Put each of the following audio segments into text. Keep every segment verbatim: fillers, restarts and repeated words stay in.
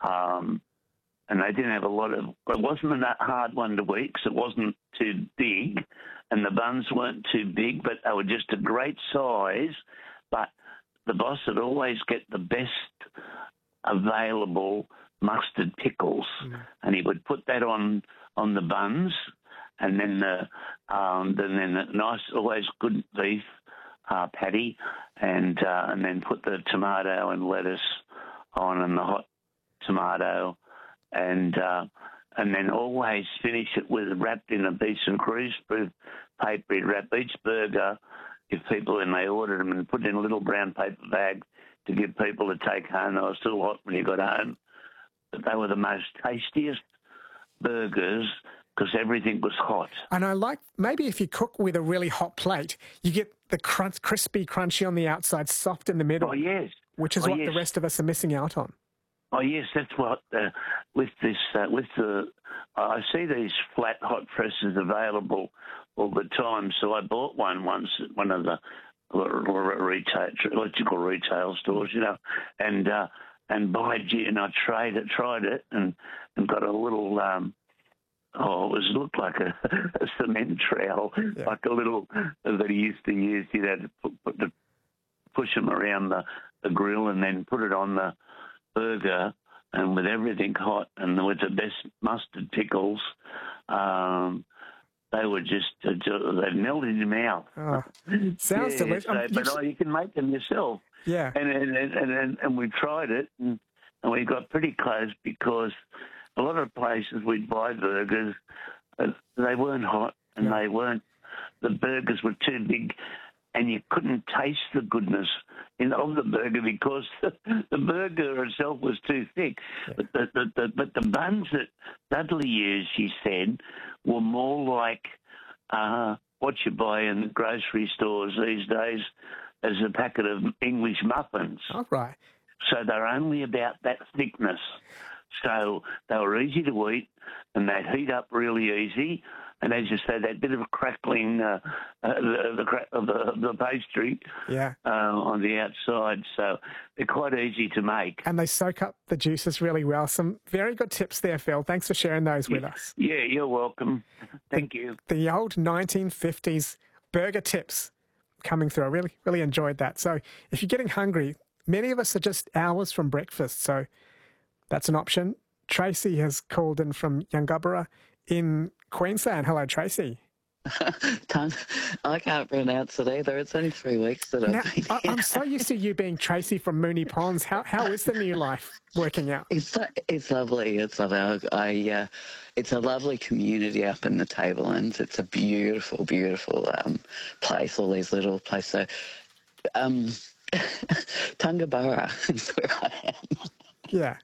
Um, and they didn't have a lot of... It wasn't a hard one to eat because it wasn't too big, and the buns weren't too big, but they were just a great size. But the boss would always get the best available mustard pickles, mm. and he would put that on on the buns, and then the um, and then the nice, always good beef uh, patty, and uh, and then put the tomato and lettuce on, and the hot tomato, and uh, and then always finish it with wrapped in a decent greaseproof paper. He'd wrap each burger, if people and they ordered them, and put it in a little brown paper bag to give people to take home. They were still hot when you got home. But they were the most tastiest burgers because everything was hot. And I like, maybe if you cook with a really hot plate, you get the crunch, crispy, crunchy on the outside, soft in the middle. Oh, yes. Which is oh, what yes. the rest of us are missing out on. Oh, yes, that's what, uh, with this, uh, with the, uh, I see these flat hot presses available all the time. So I bought one once at one of the retail, electrical retail stores, you know, and, uh, and by gee, and I tried it, tried it, and, and got a little, um, oh, it was looked like a, a cement trowel, yeah. like a little that he used to use. You know, to put, put the, push them around the, the grill and then put it on the burger, and with everything hot and with the best mustard pickles, um, they were just uh, they melted in your mouth. Oh, sounds yeah, delicious. So, um, but oh, you can make them yourself. Yeah, and and and and, and we tried it, and, and we got pretty close because a lot of places we'd buy burgers, uh, they weren't hot and yeah. they weren't. The burgers were too big, and you couldn't taste the goodness in of the burger because the, the burger itself was too thick. Yeah. But the, the, the but the buns that Dudley used, she said, were more like uh, what you buy in the grocery stores these days as a packet of English muffins. All right. So they're only about that thickness. So they were easy to eat, and they'd heat up really easy. And as you say, that bit of a crackling uh, uh, the, the, crack of the, the pastry yeah. uh, on the outside. So they're quite easy to make. And they soak up the juices really well. Some very good tips there, Phil. Thanks for sharing those yeah, with us. Yeah, you're welcome. Thank the, you. The old nineteen fifties burger tips coming through. I really, really enjoyed that. So if you're getting hungry, many of us are just hours from breakfast. So that's an option. Tracy has called in from Yungaburra in Queensland. Hello, Tracy. I can't pronounce it either. It's only three weeks that now, I've been here. I'm so used to you being Tracy from Moonee Ponds. How how is the new life working out? It's it's lovely. It's lovely. I uh, it's a lovely community up in the Tablelands. It's a beautiful, beautiful um, place. All these little places. So, um, Tungaburra is where I am. Yeah.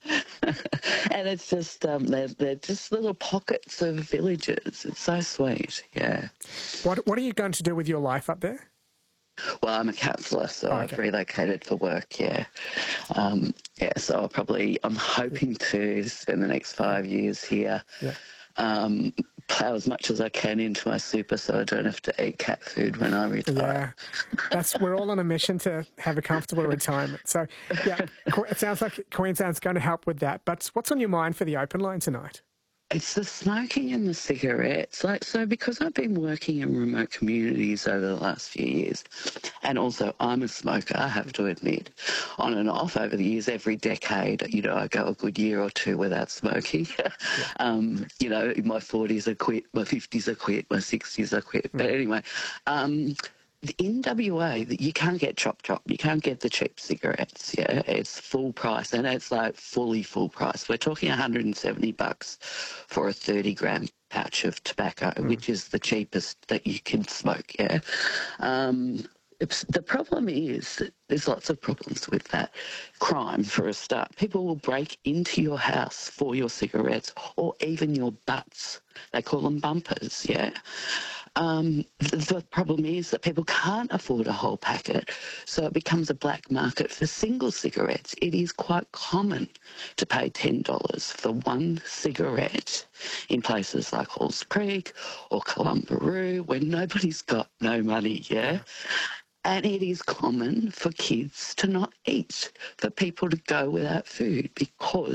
And it's just, um, they're, they're just little pockets of villages. It's so sweet, yeah. What What are you going to do with your life up there? Well, I'm a counsellor, so oh, okay. I've relocated for work, yeah. Um, yeah, so I'll probably, I'm hoping to spend the next five years here. Yeah. Um, plough as much as I can into my super so I don't have to eat cat food when I retire. Yeah, that's we're all on a mission to have a comfortable retirement. So, yeah, it sounds like Queensland's going to help with that. But what's on your mind for the open line tonight? It's the smoking and the cigarettes. Like, so because I've been working in remote communities over the last few years, and also I'm a smoker, I have to admit, on and off over the years, every decade, you know, I go a good year or two without smoking. Yeah. um, you know, in my forties I quit, my fifties I quit, my sixties I quit. But anyway, um, in W A, you can't get chop chop. You can't get the cheap cigarettes. Yeah, it's full price, and it's like fully full price. We're talking one hundred seventy bucks for a thirty gram pouch of tobacco, mm. which is the cheapest that you can smoke. Yeah. Um, it's, the problem is that there's lots of problems with that. Crime, for a start. People will break into your house for your cigarettes or even your butts. They call them bumpers. Yeah. Um, the, the problem is that people can't afford a whole packet, so it becomes a black market for single cigarettes. It is quite common to pay ten dollars for one cigarette in places like Halls Creek or Columbaroo where nobody's got no money, yeah? And it is common for kids to not eat, for people to go without food because